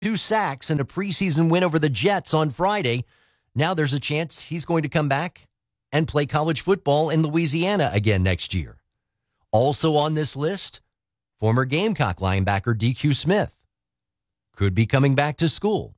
2 sacks and a preseason win over the Jets on Friday. Now there's a chance he's going to come back and play college football in Louisiana again next year. Also on this list, former Gamecock linebacker DQ Smith could be coming back to school,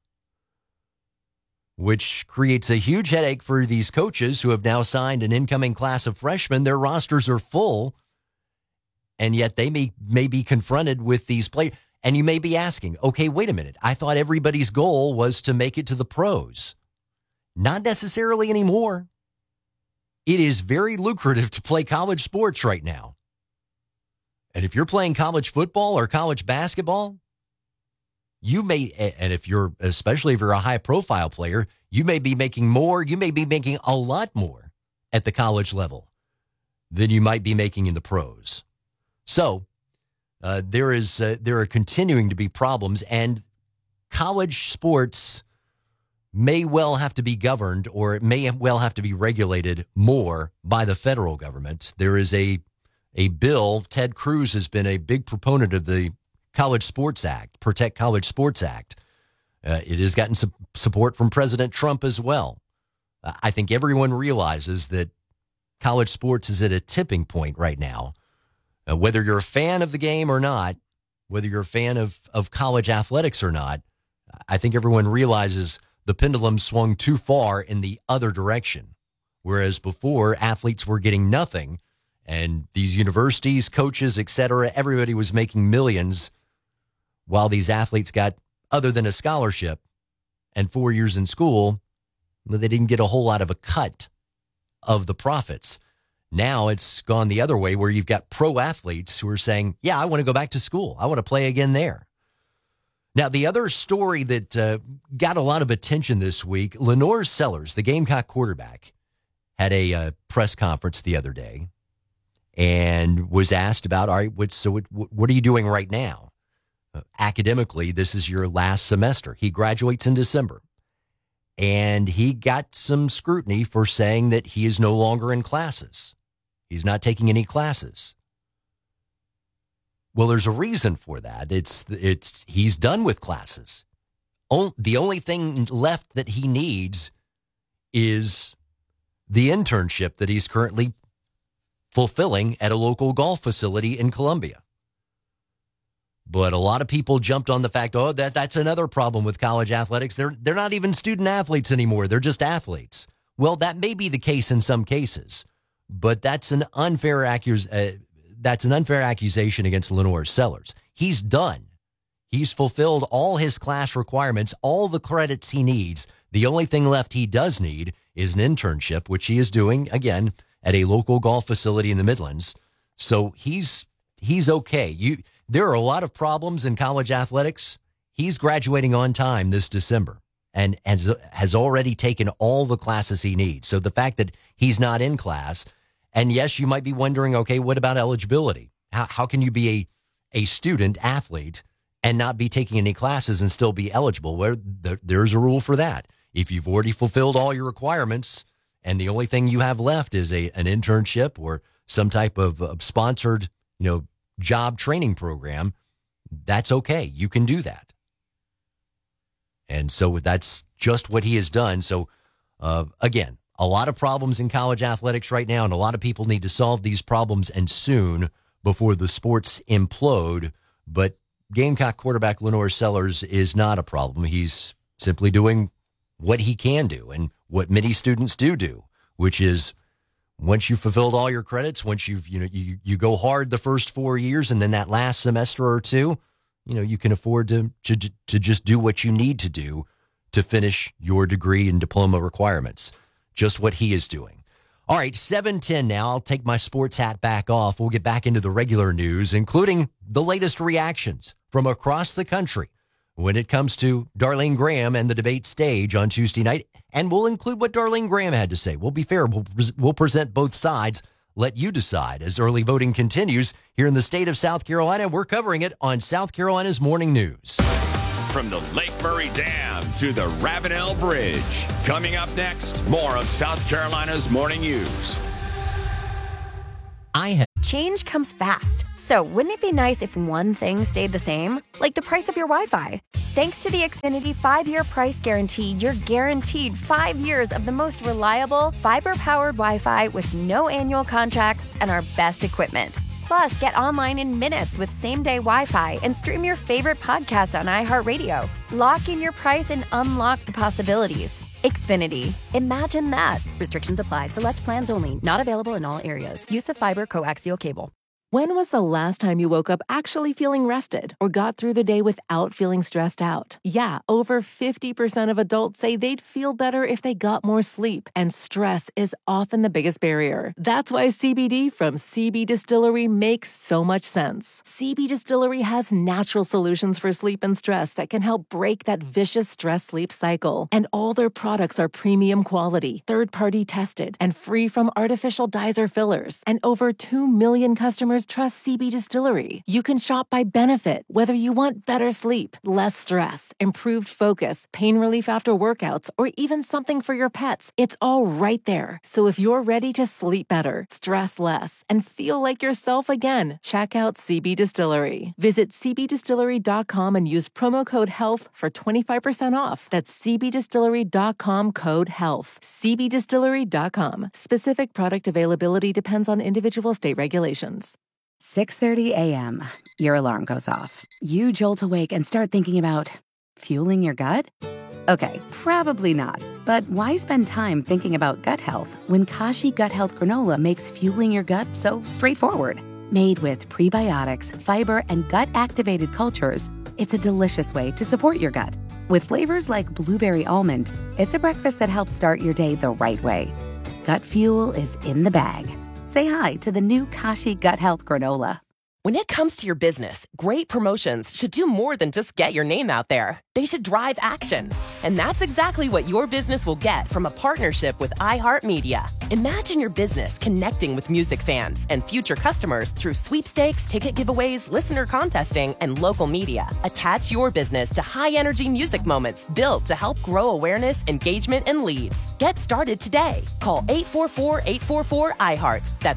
which creates a huge headache for these coaches who have now signed an incoming class of freshmen. Their rosters are full, and yet they may be confronted with these players. And you may be asking, okay, wait a minute. I thought everybody's goal was to make it to the pros. Not necessarily anymore. It is very lucrative to play college sports right now. And if you're playing college football or college basketball, you may, and especially if you're a high profile player, you may be making a lot more at the college level than you might be making in the pros. So there are continuing to be problems, and college sports may well have to be governed, or it may well have to be regulated more by the federal government. There is a bill. Ted Cruz has been a big proponent of the College Sports Act, Protect College Sports Act. It has gotten support from President Trump as well. I think everyone realizes that college sports is at a tipping point right now. Whether you're a fan of the game or not, whether you're a fan of college athletics or not, I think everyone realizes the pendulum swung too far in the other direction. Whereas before, athletes were getting nothing, and these universities, coaches, etc., everybody was making millions, while these athletes got, other than a scholarship and 4 years in school, they didn't get a whole lot of a cut of the profits. Now it's gone the other way, where you've got pro athletes who are saying, yeah, I want to go back to school. I want to play again there. Now, the other story that got a lot of attention this week, Lenore Sellers, the Gamecock quarterback, had a press conference the other day and was asked about, all right, what are you doing right now? Academically, this is your last semester. He graduates in December. And he got some scrutiny for saying that he is no longer in classes. He's not taking any classes. Well, there's a reason for that. He's done with classes. The only thing left that he needs is the internship that he's currently fulfilling at a local golf facility in Columbia. But a lot of people jumped on the fact, that's another problem with college athletics. They're not even student athletes anymore. They're just athletes. Well, that may be the case in some cases, but that's an unfair accusation against Lenore Sellers. He's done. He's fulfilled all his class requirements, all the credits he needs. The only thing left he does need is an internship, which he is doing, again, at a local golf facility in the Midlands. So he's okay. There are a lot of problems in college athletics. He's graduating on time this December and has already taken all the classes he needs. So the fact that he's not in class, and yes, you might be wondering, okay, what about eligibility? How can you be a student athlete and not be taking any classes and still be eligible? Well, there's a rule for that. If you've already fulfilled all your requirements and the only thing you have left is an internship or some type of sponsored, job training program, that's okay. You can do that. And so that's just what he has done. So, again, a lot of problems in college athletics right now, and a lot of people need to solve these problems and soon before the sports implode. But Gamecock quarterback Lenore Sellers is not a problem. He's simply doing what he can do and what many students do, which is once you've fulfilled all your credits, once you go hard the first 4 years, and then that last semester or two, you can afford to just do what you need to do to finish your degree and diploma requirements. Just what he is doing. All right, 7:10 now. I'll take my sports hat back off. We'll get back into the regular news, including the latest reactions from across the country when it comes to Darlene Graham and the debate stage on Tuesday night. And we'll include what Darlene Graham had to say. We'll be fair. We'll present both sides. Let you decide as early voting continues here in the state of South Carolina. We're covering it on South Carolina's Morning News. From the Lake Murray Dam to the Ravenel Bridge. Coming up next, more of South Carolina's Morning News. Change comes fast, So, wouldn't it be nice if one thing stayed the same? Like the price of your Wi-Fi. Thanks to the Xfinity 5-year price guarantee, you're guaranteed 5 years of the most reliable, fiber-powered Wi-Fi with no annual contracts and our best equipment. Plus, get online in minutes with same-day Wi-Fi and stream your favorite podcast on iHeartRadio. Lock in your price and unlock the possibilities. Xfinity. Imagine that. Restrictions apply. Select plans only. Not available in all areas. Use of fiber coaxial cable. When was the last time you woke up actually feeling rested or got through the day without feeling stressed out? Yeah, over 50% of adults say they'd feel better if they got more sleep, and stress is often the biggest barrier. That's why CBD from CB Distillery makes so much sense. CB Distillery has natural solutions for sleep and stress that can help break that vicious stress-sleep cycle. And all their products are premium quality, third-party tested, and free from artificial dyes or fillers. And over 2 million customers trust CB Distillery. You can shop by benefit, whether you want better sleep, less stress, improved focus, pain relief after workouts, or even something for your pets. It's all right there. So if you're ready to sleep better, stress less, and feel like yourself again, check out CB Distillery. Visit cbdistillery.com and use promo code HEALTH for 25% off. That's cbdistillery.com, code HEALTH. cbdistillery.com. Specific product availability depends on individual state regulations. 6:30 a.m. Your alarm goes off. You jolt awake and start thinking about fueling your gut? Okay, probably not. But why spend time thinking about gut health when Kashi Gut Health Granola makes fueling your gut so straightforward? Made with prebiotics, fiber, and gut-activated cultures, it's a delicious way to support your gut. With flavors like blueberry almond, it's a breakfast that helps start your day the right way. Gut fuel is in the bag. Say hi to the new Kashi Gut Health Granola. When it comes to your business, great promotions should do more than just get your name out there. They should drive action. And that's exactly what your business will get from a partnership with iHeartMedia. Imagine your business connecting with music fans and future customers through sweepstakes, ticket giveaways, listener contesting, and local media. Attach your business to high-energy music moments built to help grow awareness, engagement, and leads. Get started today. Call 844-844-iHeart. That's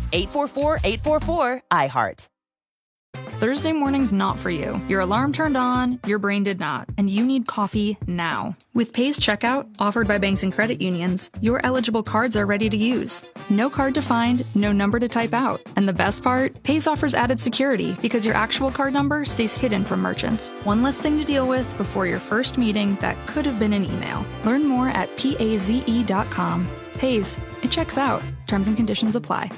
844-844-iHeart. Thursday morning's not for you. Your alarm turned on, your brain did not, and you need coffee now. With Pay's checkout, offered by banks and credit unions, your eligible cards are ready to use. No card to find, no number to type out. And the best part? Pay's offers added security because your actual card number stays hidden from merchants. One less thing to deal with before your first meeting that could have been an email. Learn more at paze.com. Pay's, it checks out. Terms and conditions apply.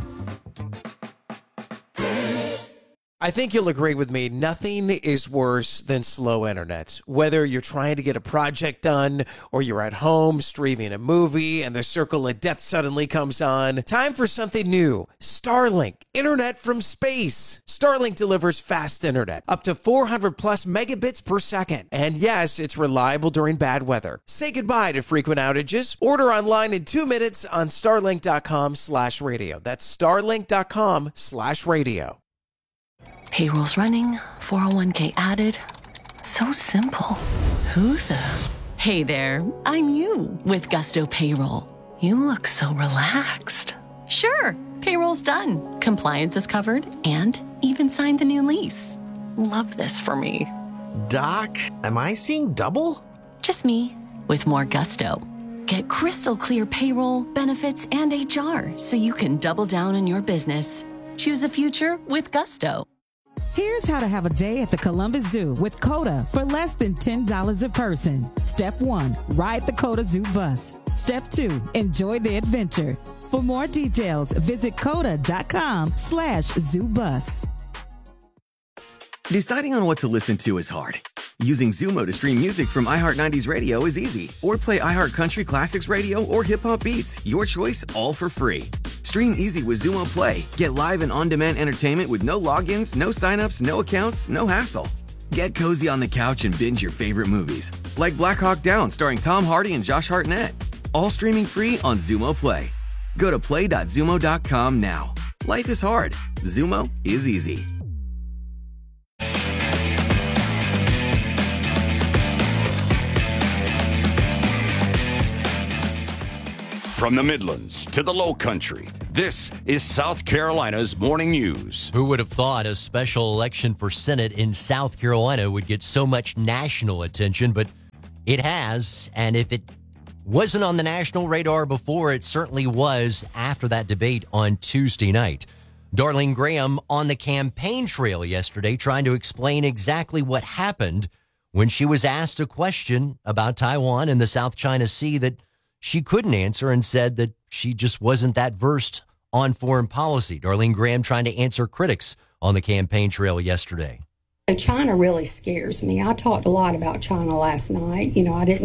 I think you'll agree with me, nothing is worse than slow internet. Whether you're trying to get a project done or you're at home streaming a movie and the circle of death suddenly comes on, time for something new. Starlink, internet from space. Starlink delivers fast internet, up to 400 plus megabits per second. And yes, it's reliable during bad weather. Say goodbye to frequent outages. Order online in 2 minutes on starlink.com/radio. That's starlink.com/radio. Payroll's running, 401k added. So simple. Who the? Hey there, I'm you with Gusto Payroll. You look so relaxed. Sure, payroll's done. Compliance is covered and even signed the new lease. Love this for me. Doc, am I seeing double? Just me with more gusto. Get crystal clear payroll, benefits, and HR so you can double down on your business. Choose a future with Gusto. Here's how to have a day at the Columbus Zoo with COTA for less than $10 a person. Step 1, ride the COTA Zoo bus. Step 2, enjoy the adventure. For more details, visit COTA.com/ZooBus. Deciding on what to listen to is hard. Using Xumo to stream music from iHeart 90s Radio is easy. Or play iHeart Country Classics Radio or Hip Hop Beats. Your choice, all for free. Stream easy with Xumo Play. Get live and on-demand entertainment with no logins, no signups, no accounts, no hassle. Get cozy on the couch and binge your favorite movies, like Black Hawk Down starring Tom Hardy and Josh Hartnett. All streaming free on Xumo Play. Go to play.xumo.com now. Life is hard. Xumo is easy. From the Midlands to the Low Country, this is South Carolina's Morning News. Who would have thought a special election for Senate in South Carolina would get so much national attention, but it has. And if it wasn't on the national radar before, it certainly was after that debate on Tuesday night. Darlene Graham on the campaign trail yesterday trying to explain exactly what happened when she was asked a question about Taiwan and the South China Sea that she couldn't answer, and said that she just wasn't that versed on foreign policy. Darlene Graham trying to answer critics on the campaign trail yesterday. China really scares me. I talked a lot about China last night.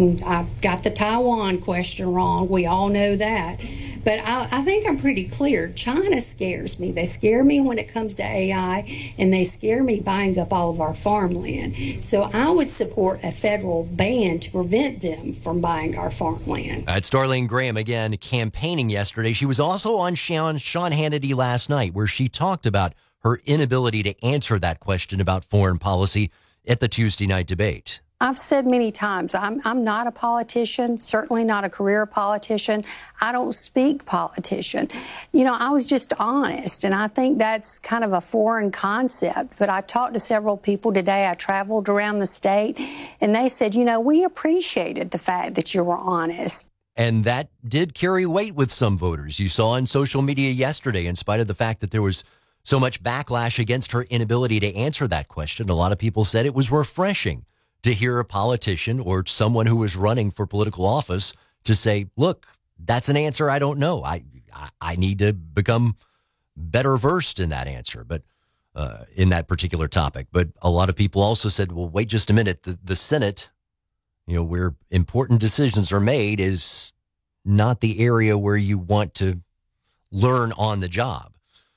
I got the Taiwan question wrong. We all know that. But I think I'm pretty clear. China scares me. They scare me when it comes to AI, and they scare me buying up all of our farmland. So I would support a federal ban to prevent them from buying our farmland. That's Darlene Graham again campaigning yesterday. She was also on Sean Hannity last night, where she talked about her inability to answer that question about foreign policy at the Tuesday night debate. I've said many times, I'm not a politician, certainly not a career politician. I don't speak politician. I was just honest, and I think that's kind of a foreign concept. But I talked to several people today. I traveled around the state, and they said, we appreciated the fact that you were honest. And that did carry weight with some voters. You saw on social media yesterday, in spite of the fact that there was so much backlash against her inability to answer that question, a lot of people said it was refreshing to hear a politician or someone who was running for political office to say, look, that's an answer I don't know. I need to become better versed in that answer, but in that particular topic. But a lot of people also said, well, wait just a minute. The Senate, where important decisions are made, is not the area where you want to learn on the job.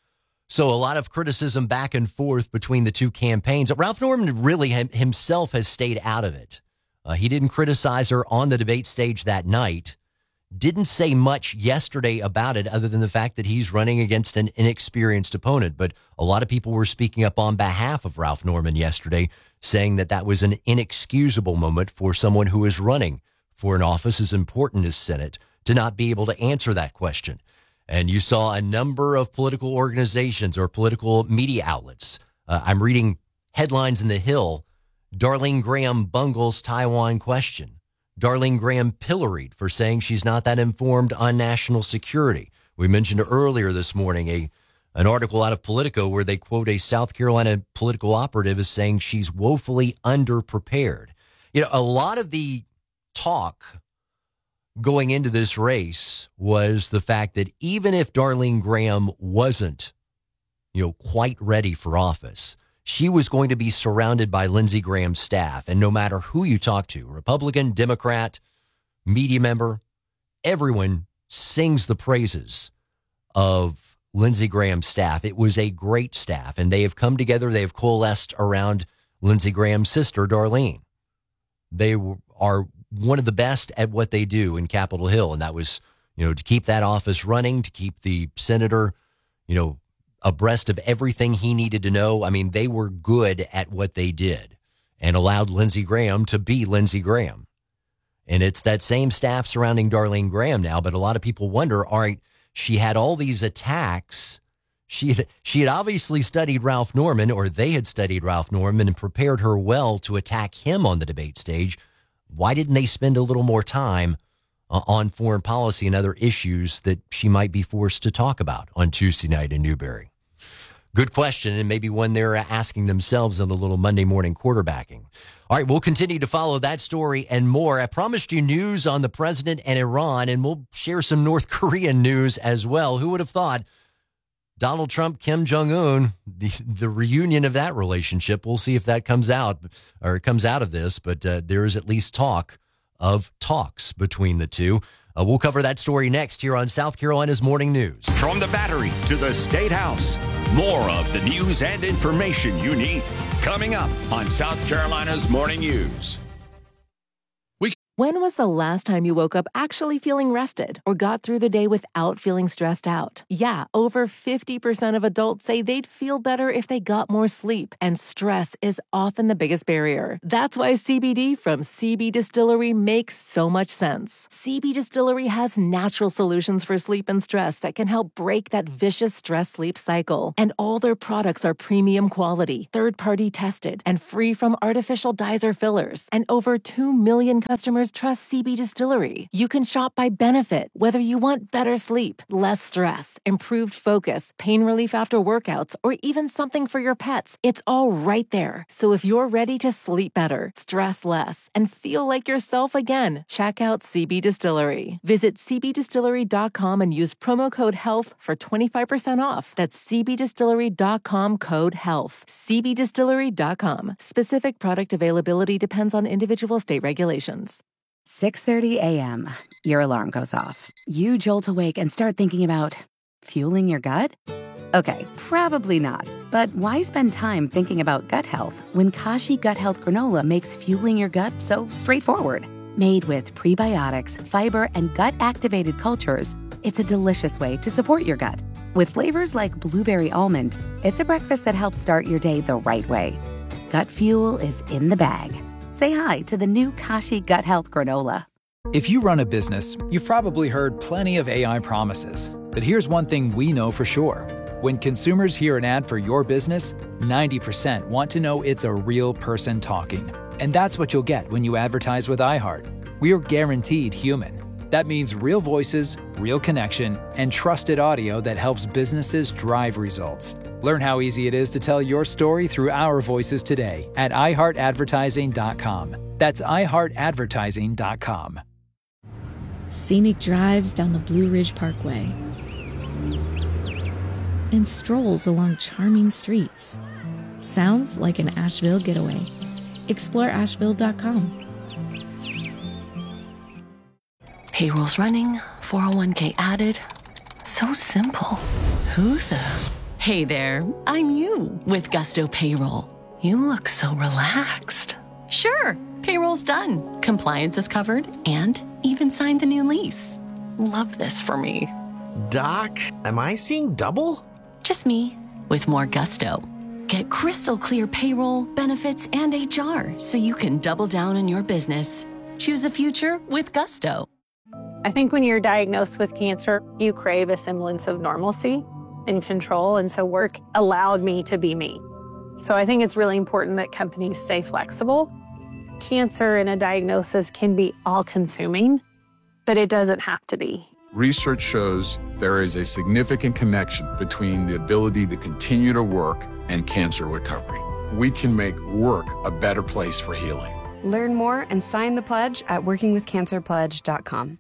So a lot of criticism back and forth between the two campaigns. Ralph Norman really himself has stayed out of it. He didn't criticize her on the debate stage that night. Didn't say much yesterday about it other than the fact that he's running against an inexperienced opponent. But a lot of people were speaking up on behalf of Ralph Norman yesterday, saying that that was an inexcusable moment for someone who is running for an office as important as Senate to not be able to answer that question. And you saw a number of political organizations or political media outlets. I'm reading headlines in The Hill. Darlene Graham bungles Taiwan question. Darlene Graham pilloried for saying she's not that informed on national security. We mentioned earlier this morning an article out of Politico where they quote a South Carolina political operative as saying she's woefully underprepared. A lot of the talk going into this race was the fact that even if Darlene Graham wasn't, quite ready for office, she was going to be surrounded by Lindsey Graham's staff. And no matter who you talk to, Republican, Democrat, media member, everyone sings the praises of Lindsey Graham's staff. It was a great staff, and they have come together. They have coalesced around Lindsey Graham's sister, Darlene. They are one of the best at what they do in Capitol Hill. And that was, to keep that office running, to keep the senator, abreast of everything he needed to know. I mean, they were good at what they did and allowed Lindsey Graham to be Lindsey Graham. And it's that same staff surrounding Darlene Graham now. But a lot of people wonder, all right, she had all these attacks. She had obviously studied Ralph Norman, or they had studied Ralph Norman and prepared her well to attack him on the debate stage. Why didn't they spend a little more time on foreign policy and other issues that she might be forced to talk about on Tuesday night in Newberry? Good question, and maybe one they're asking themselves on a little Monday morning quarterbacking. All right, we'll continue to follow that story and more. I promised you news on the president and Iran, and we'll share some North Korean news as well. Who would have thought Donald Trump, Kim Jong-un, the reunion of that relationship? We'll see if that comes out of this, but there is at least talk of talks between the two. We'll cover that story next here on South Carolina's Morning News. From the Battery to the State House, more of the news and information you need coming up on South Carolina's Morning News. When was the last time you woke up actually feeling rested or got through the day without feeling stressed out? Yeah, over 50% of adults say they'd feel better if they got more sleep, and stress is often the biggest barrier. That's why CBD from CB Distillery makes so much sense. CB Distillery has natural solutions for sleep and stress that can help break that vicious stress-sleep cycle. And all their products are premium quality, third-party tested, and free from artificial dyes or fillers. And over 2 million customers trust CB Distillery. You can shop by benefit, whether you want better sleep, less stress, improved focus, pain relief after workouts, or even something for your pets. It's all right there. So if you're ready to sleep better, stress less, and feel like yourself again, check out CB Distillery. Visit cbdistillery.com and use promo code HEALTH for 25% off. That's cbdistillery.com, code HEALTH. cbdistillery.com. Specific product availability depends on individual state regulations. 6:30 a.m. Your alarm goes off. You jolt awake and start thinking about fueling your gut? Okay, probably not. But why spend time thinking about gut health when Kashi Gut Health Granola makes fueling your gut so straightforward? Made with prebiotics, fiber, and gut-activated cultures, it's a delicious way to support your gut. With flavors like blueberry almond, it's a breakfast that helps start your day the right way. Gut fuel is in the bag. Say hi to the new Kashi Gut Health Granola. If you run a business, you've probably heard plenty of AI promises. But here's one thing we know for sure. When consumers hear an ad for your business, 90% want to know it's a real person talking. And that's what you'll get when you advertise with iHeart. We are guaranteed human. That means real voices, real connection, and trusted audio that helps businesses drive results. Learn how easy it is to tell your story through our voices today at iHeartAdvertising.com. That's iHeartAdvertising.com. Scenic drives down the Blue Ridge Parkway and strolls along charming streets. Sounds like an Asheville getaway. Explore Asheville.com. Payroll's running, 401k added. So simple. Who the... Hey there, I'm you with Gusto Payroll. You look so relaxed. Sure, payroll's done. Compliance is covered and even signed the new lease. Love this for me. Doc, am I seeing double? Just me with more Gusto. Get crystal clear payroll, benefits, and HR so you can double down on your business. Choose a future with Gusto. I think when you're diagnosed with cancer, you crave a semblance of normalcy and control, and so work allowed me to be me. So I think it's really important that companies stay flexible. Cancer and a diagnosis can be all-consuming, but it doesn't have to be. Research shows there is a significant connection between the ability to continue to work and cancer recovery. We can make work a better place for healing. Learn more and sign the pledge at workingwithcancerpledge.com.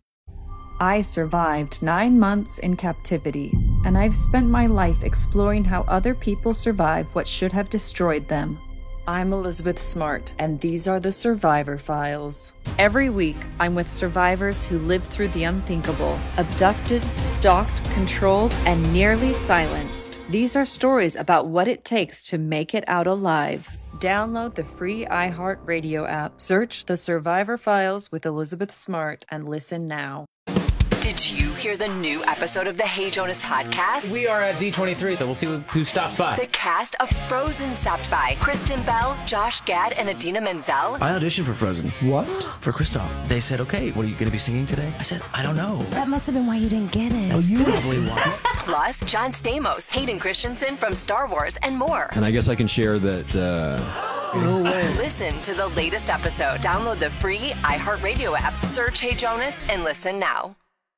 I survived 9 months in captivity, and I've spent my life exploring how other people survive what should have destroyed them. I'm Elizabeth Smart, and these are the Survivor Files. Every week, I'm with survivors who lived through the unthinkable, abducted, stalked, controlled, and nearly silenced. These are stories about what it takes to make it out alive. Download the free iHeartRadio app, search The Survivor Files with Elizabeth Smart, and listen now. Did you hear the new episode of the Hey Jonas podcast? We are at D23, so we'll see who stops by. The cast of Frozen stopped by. Kristen Bell, Josh Gad, and Idina Menzel. I auditioned for Frozen. What? For Kristoff. They said, okay, what are you going to be singing today? I said, I don't know. That must have been why you didn't get it. That's probably why. Plus, John Stamos, Hayden Christensen from Star Wars, and more. And I guess I can share that... No way. Listen to the latest episode. Download the free iHeartRadio app. Search Hey Jonas and listen now.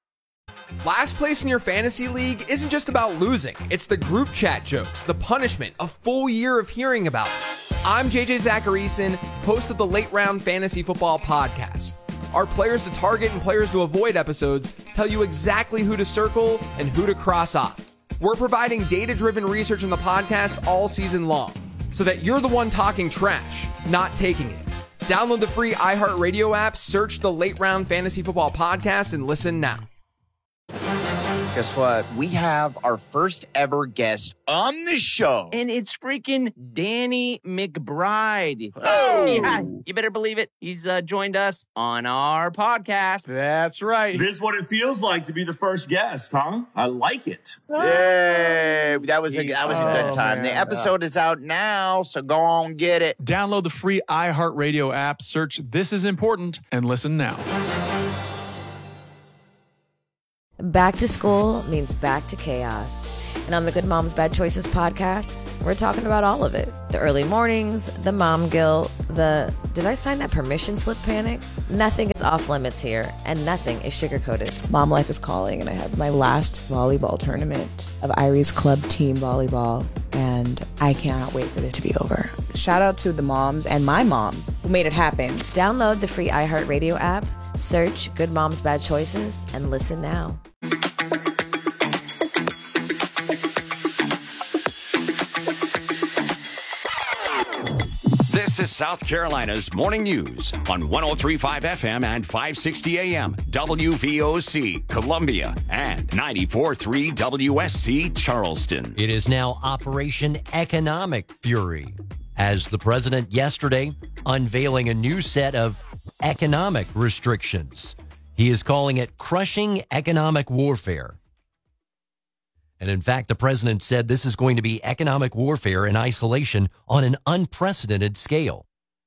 Last place in your fantasy league isn't just about losing. It's the group chat jokes, the punishment, a full year of hearing about it. I'm JJ Zacharyson, host of the Late Round Fantasy Football Podcast. Our players to target and players to avoid episodes tell you exactly who to circle and who to cross off. We're providing data-driven research in the podcast all season long, so that you're the one talking trash, not taking it. Download the free iHeartRadio app, search the Late Round Fantasy Football Podcast, and listen now. Guess what? We have our first ever guest on the show. And it's freaking Danny McBride. Oh. Yeah, you better believe it. He's joined us on our podcast. That's right. This is what it feels like to be the first guest, huh? I like it. Yay! That was a good time. Man. The episode is out now, so go on get it. Download the free iHeartRadio app, search This Is Important, and listen now. Back to school means back to chaos. And on the Good Moms Bad Choices podcast, we're talking about all of it. The early mornings, the mom guilt, the did I sign that permission slip panic? Nothing is off limits here, and nothing is sugar-coated. Mom life is calling, and I have my last volleyball tournament of Irie's Club Team Volleyball, and I cannot wait for it to be over. Shout out to the moms and my mom who made it happen. Download the free iHeartRadio app, search Good Moms Bad Choices, and listen now. This is South Carolina's Morning News on 103.5 FM and 560 AM, WVOC, Columbia, and 94.3 WSC, Charleston. It is now Operation Economic Fury, as the president yesterday unveiling a new set of economic restrictions. He is calling it crushing economic warfare. And in fact, the president said this is going to be economic warfare in isolation on an unprecedented scale.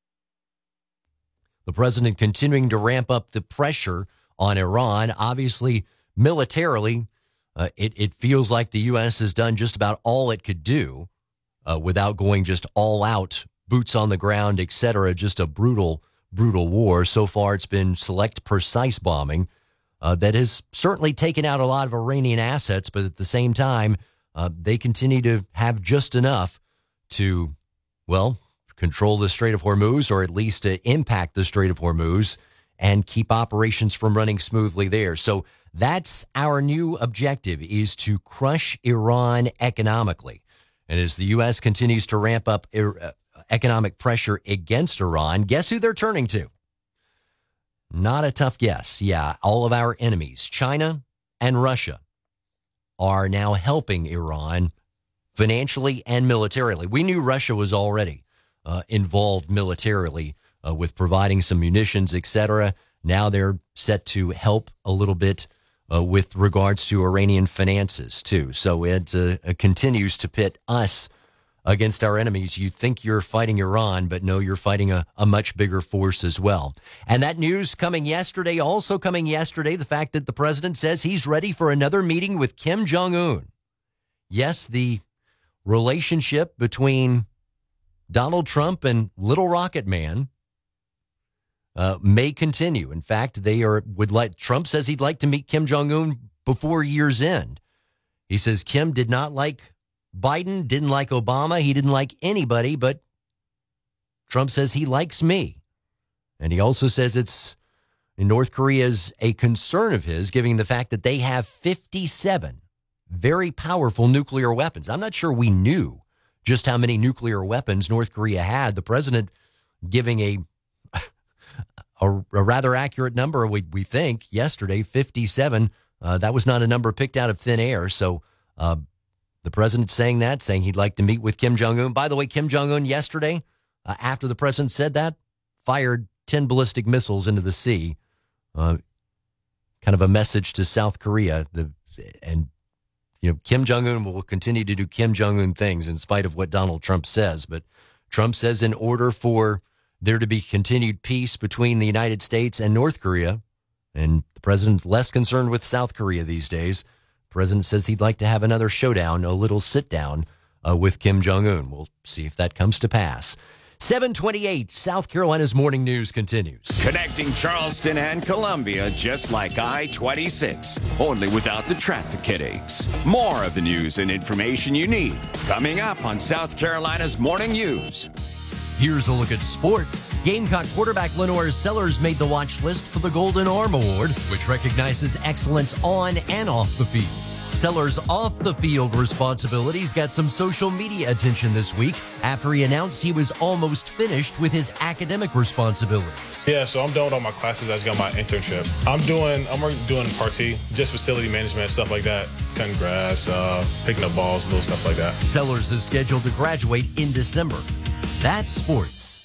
The president continuing to ramp up the pressure on Iran. Obviously, militarily, it feels like the U.S. has done just about all it could do without going just all out, boots on the ground, etc. Just a brutal war. So far, it's been select precise bombing. That has certainly taken out a lot of Iranian assets, but at the same time, they continue to have just enough to, well, control the Strait of Hormuz, or at least to impact the Strait of Hormuz and keep operations from running smoothly there. So that's our new objective, is to crush Iran economically. And as the U.S. continues to ramp up economic pressure against Iran, guess who they're turning to? Not a tough guess. Yeah, all of our enemies, China and Russia, are now helping Iran financially and militarily. We knew Russia was already involved militarily with providing some munitions, etc. Now they're set to help a little bit with regards to Iranian finances, too. So it continues to pit us against our enemies. You think you're fighting Iran, but no, you're fighting a much bigger force as well. And that news coming yesterday, the fact that the president says he's ready for another meeting with Kim Jong-un. Yes, the relationship between Donald Trump and Little Rocket Man may continue. In fact, Trump says he'd like to meet Kim Jong-un before year's end. He says Kim did not like Biden, didn't like Obama. He didn't like anybody, but Trump says he likes me. And he also says it's in North Korea's a concern of his, given the fact that they have 57 very powerful nuclear weapons. I'm not sure we knew just how many nuclear weapons North Korea had. The president giving a rather accurate number, we think, yesterday, 57. That was not a number picked out of thin air. So, the president saying he'd like to meet with Kim Jong-un. By the way, Kim Jong-un yesterday, after the president said that, fired 10 ballistic missiles into the sea. Kind of a message to South Korea. Kim Jong-un will continue to do Kim Jong-un things in spite of what Donald Trump says. But Trump says in order for there to be continued peace between the United States and North Korea, and the president's less concerned with South Korea these days, president says he'd like to have another showdown, a little sit down with Kim Jong-un. We'll see if that comes to pass. 728, South Carolina's Morning News continues. Connecting Charleston and Columbia just like I-26, only without the traffic headaches. More of the news and information you need coming up on South Carolina's Morning News. Here's a look at sports. Gamecock quarterback Lenore Sellers made the watch list for the Golden Arm Award, which recognizes excellence on and off the field. Sellers' off-the-field responsibilities got some social media attention this week after he announced he was almost finished with his academic responsibilities. Yeah, so I'm done with all my classes. I just got my internship. I'm doing party, just facility management, stuff like that. Cutting grass, picking up balls, little stuff like that. Sellers is scheduled to graduate in December. That's sports.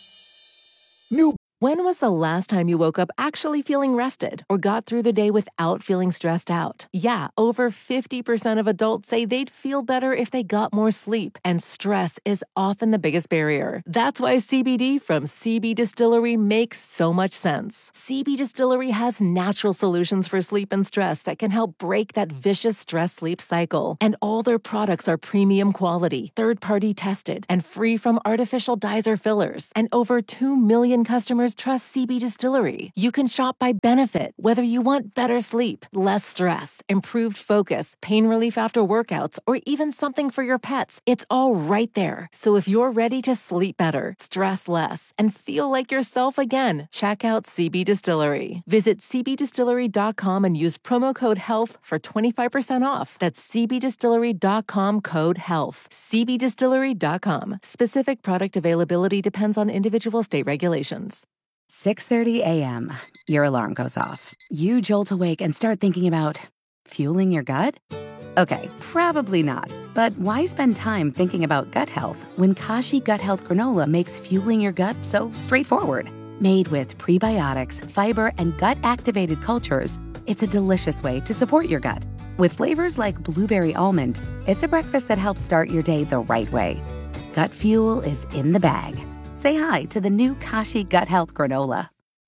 When was the last time you woke up actually feeling rested or got through the day without feeling stressed out? Yeah, over 50% of adults say they'd feel better if they got more sleep, and stress is often the biggest barrier. That's why CBD from CB Distillery makes so much sense. CB Distillery has natural solutions for sleep and stress that can help break that vicious stress-sleep cycle. And all their products are premium quality, third-party tested, and free from artificial dyes or fillers. And over 2 million customers trust CB Distillery. You can shop by benefit, whether you want better sleep, less stress, improved focus, pain relief after workouts, or even something for your pets. It's all right there. So if you're ready to sleep better, stress less, and feel like yourself again, check out CB Distillery. Visit cbdistillery.com and use promo code HEALTH for 25% off. That's cbdistillery.com code HEALTH. cbdistillery.com. Specific product availability depends on individual state regulations. 6:30 a.m. Your alarm goes off. You jolt awake and start thinking about fueling your gut? Okay, probably not. But why spend time thinking about gut health when Kashi Gut Health Granola makes fueling your gut so straightforward? Made with prebiotics, fiber, and gut-activated cultures, it's a delicious way to support your gut. With flavors like blueberry almond, it's a breakfast that helps start your day the right way. Gut fuel is in the bag. Say hi to the new Kashi Gut Health Granola.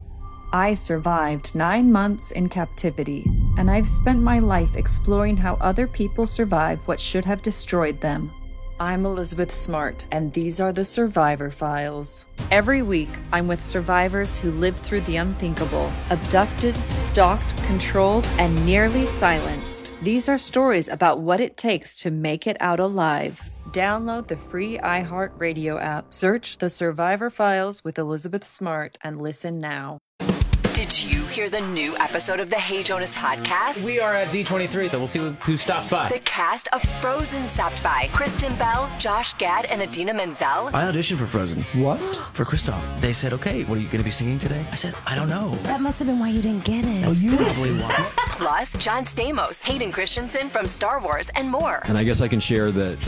I survived 9 months in captivity, and I've spent my life exploring how other people survive what should have destroyed them. I'm Elizabeth Smart, and these are the Survivor Files. Every week, I'm with survivors who lived through the unthinkable, abducted, stalked, controlled, and nearly silenced. These are stories about what it takes to make it out alive. Download the free iHeartRadio app. Search The Survivor Files with Elizabeth Smart and listen now. Did you hear the new episode of the Hey Jonas podcast? We are at D23, so we'll see who stops by. The cast of Frozen stopped by. Kristen Bell, Josh Gad, and Idina Menzel. I auditioned for Frozen. What? For Kristoff. They said, okay, what are you going to be singing today? I said, I don't know. That must have been why you didn't get it. That's probably why. Plus, John Stamos, Hayden Christensen from Star Wars, and more. And I guess I can share that...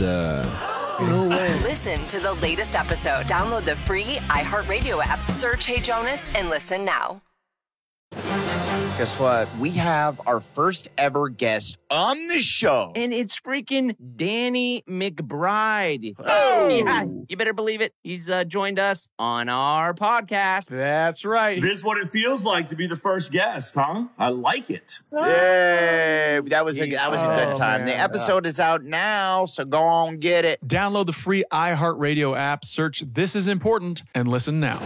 No way. Listen to the latest episode. Download the free iHeartRadio app. Search Hey Jonas and listen now. Guess what? We have our first ever guest on the show. And it's freaking Danny McBride. Oh. Yeah, you better believe it. He's joined us on our podcast. That's right. This is what it feels like to be the first guest, huh? I like it. Yay! That was a good time. Man. The episode is out now, so go on get it. Download the free iHeartRadio app, search This Is Important, and listen now.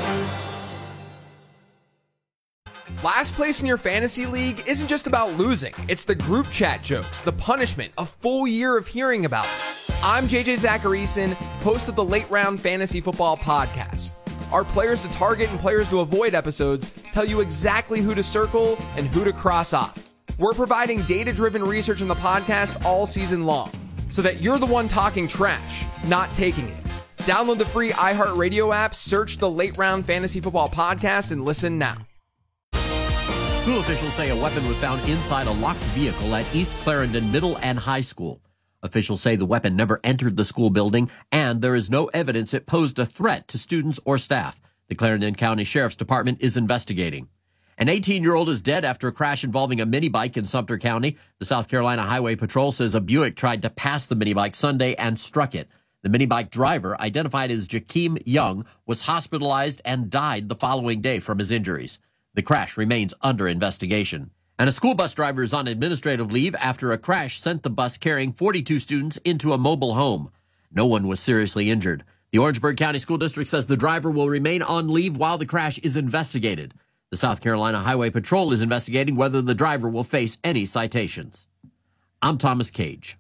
Last place in your fantasy league isn't just about losing. It's the group chat jokes, the punishment, a full year of hearing about it. I'm JJ Zacharyson, host of the Late Round Fantasy Football Podcast. Our players to target and players to avoid episodes tell you exactly who to circle and who to cross off. We're providing data-driven research in the podcast all season long, so that you're the one talking trash, not taking it. Download the free iHeartRadio app, search the Late Round Fantasy Football Podcast, and listen now. School officials say a weapon was found inside a locked vehicle at East Clarendon Middle and High School. Officials say the weapon never entered the school building, and there is no evidence it posed a threat to students or staff. The Clarendon County Sheriff's Department is investigating. An 18-year-old is dead after a crash involving a minibike in Sumter County. The South Carolina Highway Patrol says a Buick tried to pass the minibike Sunday and struck it. The minibike driver, identified as Jakeem Young, was hospitalized and died the following day from his injuries. The crash remains under investigation. And a school bus driver is on administrative leave after a crash sent the bus carrying 42 students into a mobile home. No one was seriously injured. The Orangeburg County School District says the driver will remain on leave while the crash is investigated. The South Carolina Highway Patrol is investigating whether the driver will face any citations. I'm Thomas Cage.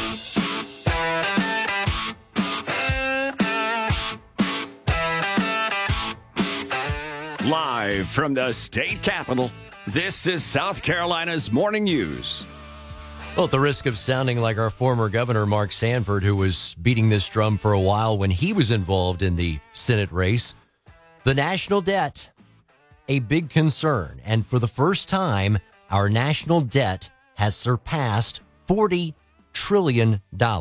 Live from the state capitol, this is South Carolina's Morning News. Well, at the risk of sounding like our former governor, Mark Sanford, who was beating this drum for a while when he was involved in the Senate race, the national debt, a big concern. And for the first time, our national debt has surpassed $40 trillion.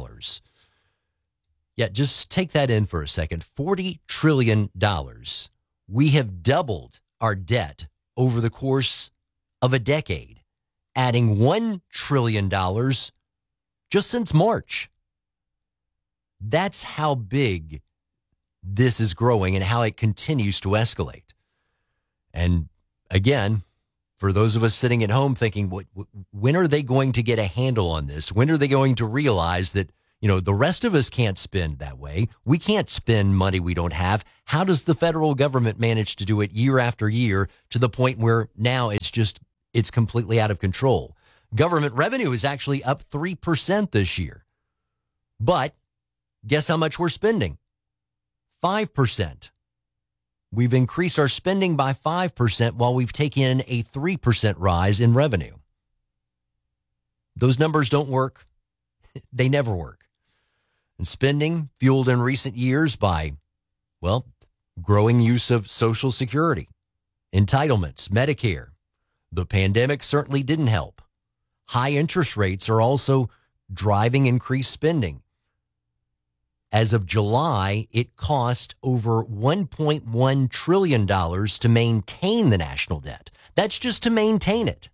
Yeah, just take that in for a second. $40 trillion. We have doubled our debt over the course of a decade, adding $1 trillion just since March. That's how big this is growing and how it continues to escalate. And again, for those of us sitting at home thinking, when are they going to get a handle on this? When are they going to realize that, the rest of us can't spend that way? We can't spend money we don't have. How does the federal government manage to do it year after year to the point where now it's completely out of control? Government revenue is actually up 3% this year. But guess how much we're spending? 5%. We've increased our spending by 5% while we've taken a 3% rise in revenue. Those numbers don't work. They never work. And spending fueled in recent years by, growing use of Social Security, entitlements, Medicare. The pandemic certainly didn't help. High interest rates are also driving increased spending. As of July, it cost over $1.1 trillion to maintain the national debt. That's just to maintain it.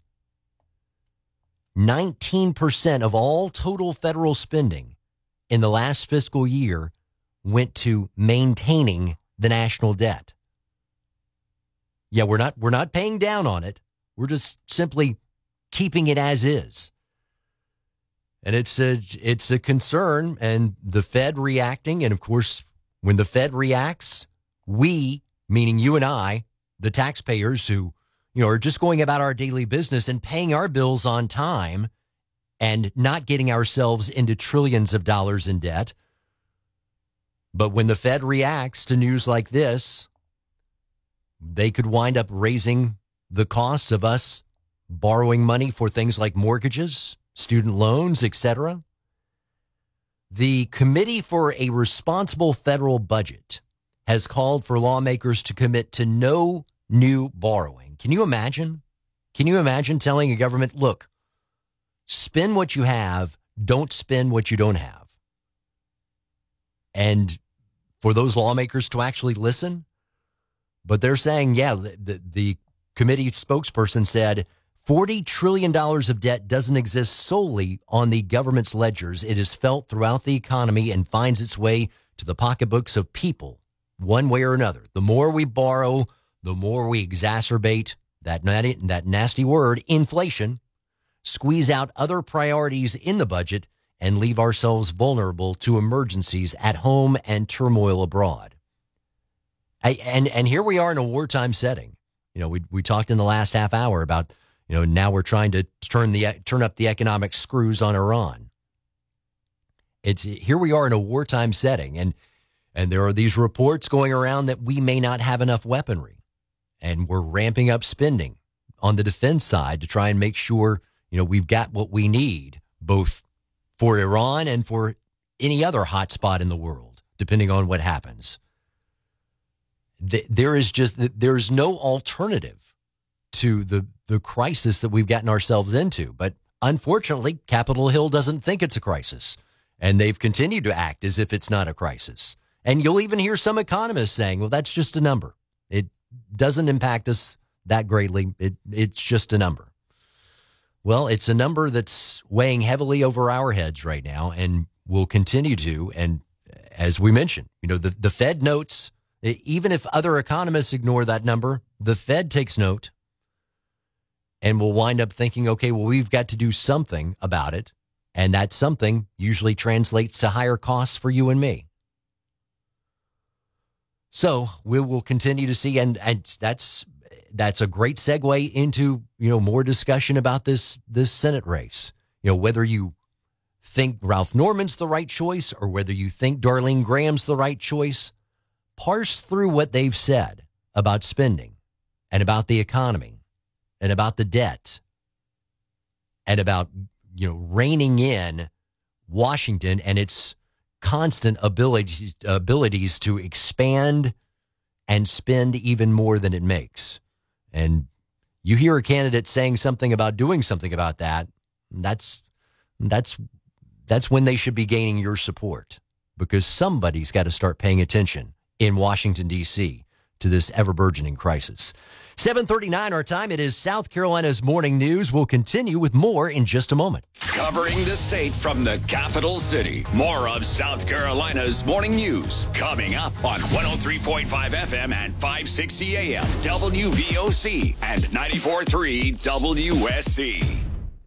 19% of all total federal spending in the last fiscal year went to maintaining the national debt. Yeah, we're not paying down on it. We're just simply keeping it as is. And it's a concern, and the Fed reacting. And of course, when the Fed reacts, we, meaning you and I, the taxpayers who, are just going about our daily business and paying our bills on time and not getting ourselves into trillions of dollars in debt. But when the Fed reacts to news like this, they could wind up raising the costs of us borrowing money for things like mortgages, student loans, etc. The Committee for a Responsible Federal Budget has called for lawmakers to commit to no new borrowing. Can you imagine? Can you imagine telling a government, look, spend what you have, don't spend what you don't have? And for those lawmakers to actually listen? But they're saying, the committee spokesperson said, $40 trillion of debt doesn't exist solely on the government's ledgers. It is felt throughout the economy and finds its way to the pocketbooks of people one way or another. The more we borrow, the more we exacerbate that nasty word, inflation, squeeze out other priorities in the budget, and leave ourselves vulnerable to emergencies at home and turmoil abroad. And here we are in a wartime setting. We talked in the last half hour about, now we're trying to turn up the economic screws on Iran. Here we are in a wartime setting, and there are these reports going around that we may not have enough weaponry, and we're ramping up spending on the defense side to try and make sure, we've got what we need, both for Iran and for any other hot spot in the world, depending on what happens. There's no alternative to the crisis that we've gotten ourselves into. But unfortunately, Capitol Hill doesn't think it's a crisis, and they've continued to act as if it's not a crisis. And you'll even hear some economists saying, well, that's just a number. It doesn't impact us that greatly. It's just a number. Well, it's a number that's weighing heavily over our heads right now and will continue to. And as we mentioned, the Fed notes, even if other economists ignore that number, the Fed takes note and will wind up thinking, okay, well, we've got to do something about it. And that something usually translates to higher costs for you and me. So we will continue to see, and that's a great segue into, more discussion about this Senate race. Whether you think Ralph Norman's the right choice or whether you think Darlene Graham's the right choice, parse through what they've said about spending and about the economy and about the debt and about, reining in Washington and its constant abilities to expand and spend even more than it makes. And you hear a candidate saying something about doing something about that, that's when they should be gaining your support, because somebody's got to start paying attention in Washington, D.C. to this ever-burgeoning crisis. 7:39 our time. It is South Carolina's Morning News. We'll continue with more in just a moment. Covering the state from the capital city. More of South Carolina's Morning News coming up on 103.5 FM and 560 AM WVOC and 94.3 WSC.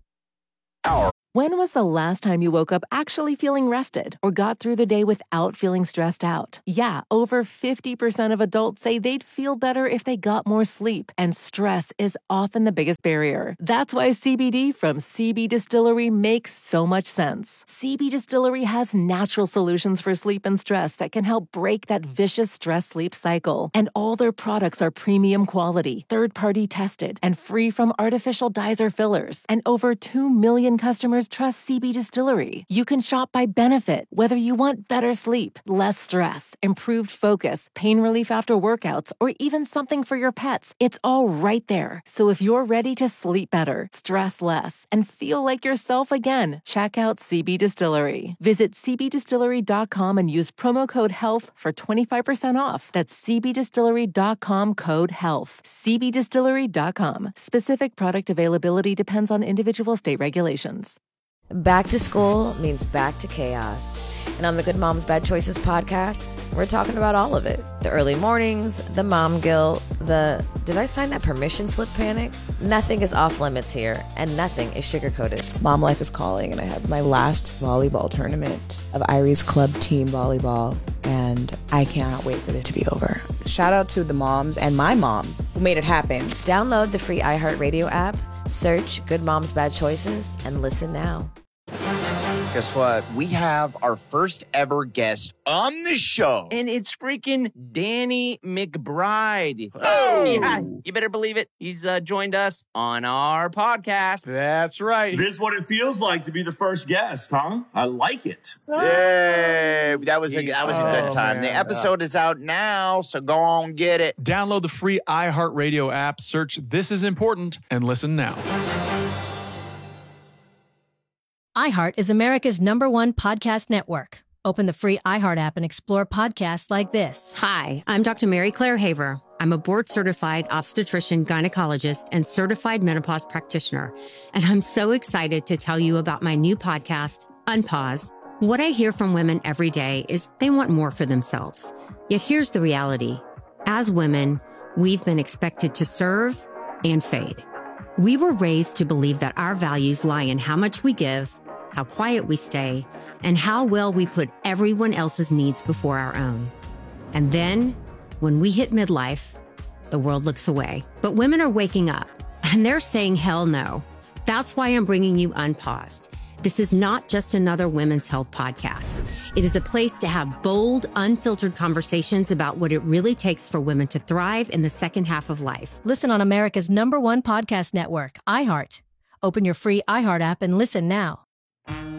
When was the last time you woke up actually feeling rested or got through the day without feeling stressed out? Yeah, over 50% of adults say they'd feel better if they got more sleep, and stress is often the biggest barrier. That's why CBD from CB Distillery makes so much sense. CB Distillery has natural solutions for sleep and stress that can help break that vicious stress-sleep cycle. And all their products are premium quality, third-party tested, and free from artificial dyes or fillers. And over 2 million customers trust CB Distillery. You can shop by benefit, whether you want better sleep, less stress, improved focus, pain relief after workouts, or even something for your pets. It's all right there. So if you're ready to sleep better, stress less, and feel like yourself again, check out CB Distillery. Visit cbdistillery.com and use promo code HEALTH for 25% off. That's cbdistillery.com code HEALTH. cbdistillery.com. Specific product availability depends on individual state regulations. Back to school means back to chaos. And on the Good Moms Bad Choices podcast, we're talking about all of it. The early mornings, the mom guilt, the did I sign that permission slip panic? Nothing is off limits here, and nothing is sugar-coated. Mom life is calling, and I had my last volleyball tournament of Iris Club Team Volleyball, and I cannot wait for it to be over. Shout out to the moms and my mom who made it happen. Download the free iHeartRadio app, search Good Moms Bad Choices, and listen now. Guess what? We have our first ever guest on the show. And it's freaking Danny McBride. Oh! Yeah, you better believe it. He's joined us on our podcast. That's right. This is what it feels like to be the first guest, huh? I like it. Yay! That was a good time. Man. The episode is out now, so go on get it. Download the free iHeartRadio app, search This Is Important, and listen now. iHeart is America's #1 podcast network. Open the free iHeart app and explore podcasts like this. Hi, I'm Dr. Mary Claire Haver. I'm a board-certified obstetrician, gynecologist, and certified menopause practitioner. And I'm so excited to tell you about my new podcast, Unpaused. What I hear from women every day is they want more for themselves. Yet here's the reality. As women, we've been expected to serve and fade. We were raised to believe that our values lie in how much we give, how quiet we stay, and how well we put everyone else's needs before our own. And then, when we hit midlife, the world looks away. But women are waking up, and they're saying hell no. That's why I'm bringing you Unpaused. This is not just another women's health podcast. It is a place to have bold, unfiltered conversations about what it really takes for women to thrive in the second half of life. Listen on America's #1 podcast network, iHeart. Open your free iHeart app and listen now.